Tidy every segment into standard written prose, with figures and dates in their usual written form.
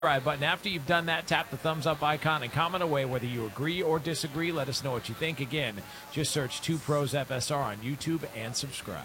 subscribe button. After you've done that, tap the thumbs up icon and comment away whether you agree or disagree. Let us know what you think. Again, just search 2 Pros FSR on YouTube and subscribe.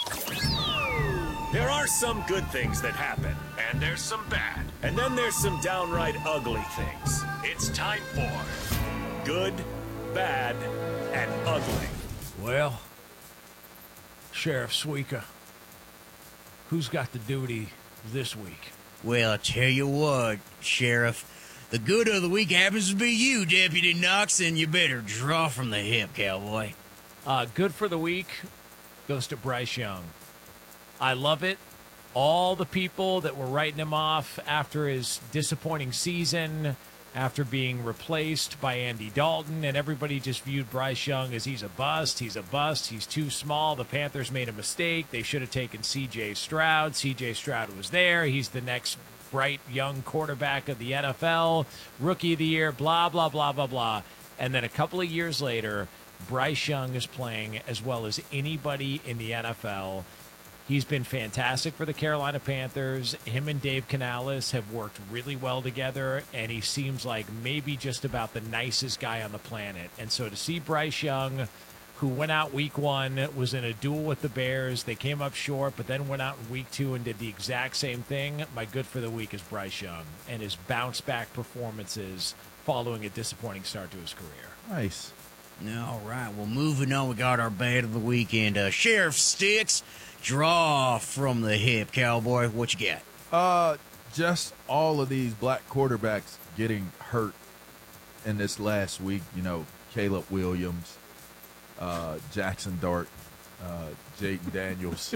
There are some good things that happen, and there's some bad. And then there's some downright ugly things. It's time for Good, Bad, and Ugly. Well, Sheriff Suika, who's got the duty this week? Well, I tell you what, Sheriff, the good of the week happens to be you, Deputy Knox, and you better draw from the hip, cowboy. Good for the week goes to Bryce Young. I love it. All the people that were writing him off after his disappointing season, after being replaced by Andy Dalton, and everybody just viewed Bryce Young as he's a bust, he's too small, the Panthers made a mistake, they should have taken C.J. Stroud. C.J. Stroud was there, he's the next bright young quarterback of the NFL, rookie of the year, blah, blah, blah, blah, blah. And then a couple of years later, Bryce Young is playing as well as anybody in the NFL. He's been fantastic for the Carolina Panthers. Him and Dave Canales have worked really well together, and he seems like maybe just about the nicest guy on the planet. And so to see Bryce Young, who went out week 1, was in a duel with the Bears. They came up short, but then went out in week 2 and did the exact same thing. My good for the week is Bryce Young and his bounce-back performances following a disappointing start to his career. Nice. All right, well, moving on, we got our bad of the weekend. Sheriff Sticks, draw from the hip, cowboy. What you got? Just all of these black quarterbacks getting hurt in this last week. You know, Caleb Williams, Jackson Dart, Jaden Daniels.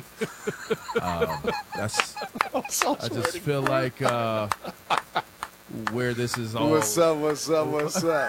I just feel like where this is all. What's up?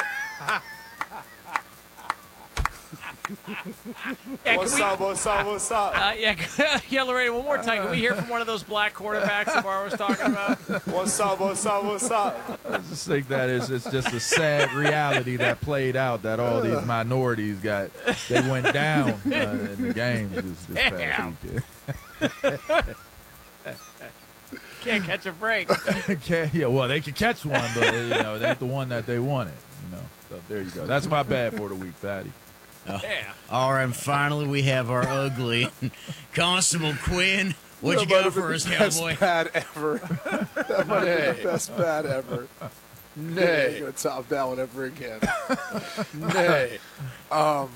What's up? Yeah, Lorraine, one more time. Can we hear from one of those black quarterbacks that Bar was talking about? What's up? I just think that it's just a sad reality that played out, that all these minorities they went down in the games this past weekend. Can't catch a break. Well, they could catch one, but they ain't the one that they wanted. So there you go. That's my bad for the week, Patty. Yeah. All right, and finally we have our ugly. Constable Quinn, what you got for us, cowboy? Best bad ever. That might be the best bad ever. Nay. I'm going to top that one ever again. Nay. Oh,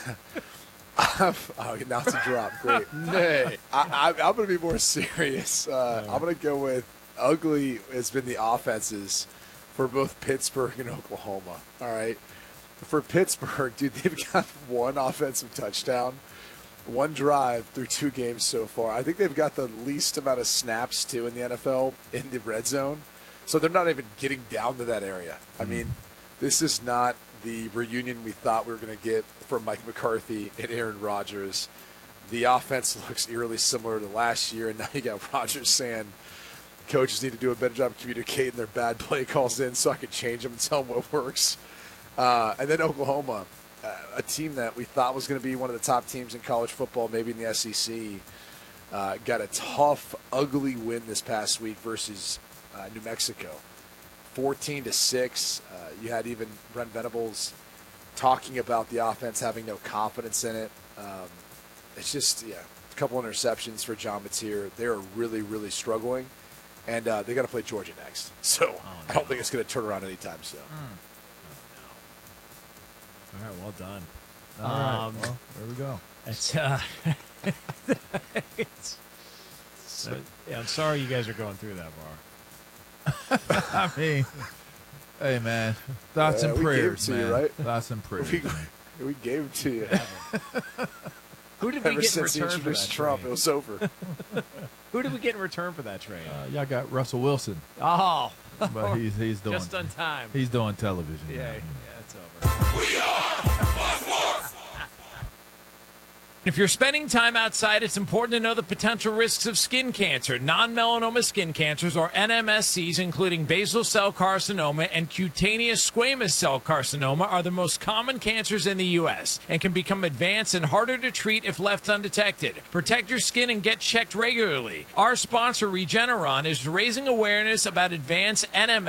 now it's a drop. Great. Nay. I'm going to be more serious. I'm going to go with ugly has been the offenses for both Pittsburgh and Oklahoma. All right. For Pittsburgh, dude, they've got one offensive touchdown, one drive through 2 games so far. I think they've got the least amount of snaps, too, in the NFL in the red zone. So they're not even getting down to that area. I mean, this is not the reunion we thought we were going to get from Mike McCarthy and Aaron Rodgers. The offense looks eerily similar to last year, and now you got Rodgers saying coaches need to do a better job communicating their bad play calls in so I can change them and tell them what works. And then Oklahoma, a team that we thought was going to be one of the top teams in college football, maybe in the SEC, got a tough, ugly win this past week versus New Mexico, 14-6. You had even Brent Venables talking about the offense having no confidence in it. It's just, a couple interceptions for John Mateer. They're really, really struggling, and they got to play Georgia next. So I don't think it's going to turn around anytime soon. All right, well done. All right, well, there we go. I'm sorry you guys are going through that, Bar. I mean, hey, man, thoughts and prayers, we gave it to man. you, right? Thoughts and prayers. We gave it to you. Who did we Ever get in since he return for introduced that Trump, trade? it was over. Who did we get in return for that trade? Y'all got Russell Wilson, Oh, but he's doing just on time. He's doing television. Yeah, now. it's over. If you're spending time outside, it's important to know the potential risks of skin cancer. Non-melanoma skin cancers, or NMSCs, including basal cell carcinoma and cutaneous squamous cell carcinoma, are the most common cancers in the U.S. and can become advanced and harder to treat if left undetected. Protect your skin and get checked regularly. Our sponsor, Regeneron, is raising awareness about advanced NMS